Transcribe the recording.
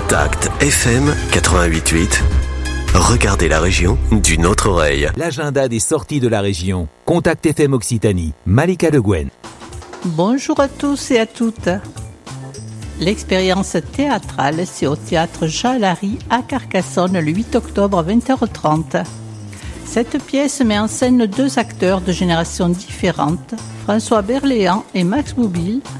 Contact FM 88.8. Regardez la région d'une autre oreille. L'agenda des sorties de la région. Contact FM Occitanie. Malika Le Guen. Bonjour à tous et à toutes. L'expérience théâtrale, c'est au théâtre Jalary à Carcassonne le 8 octobre à 20h30. Cette pièce met en scène deux acteurs de générations différentes, François Berléand et Max Boublil,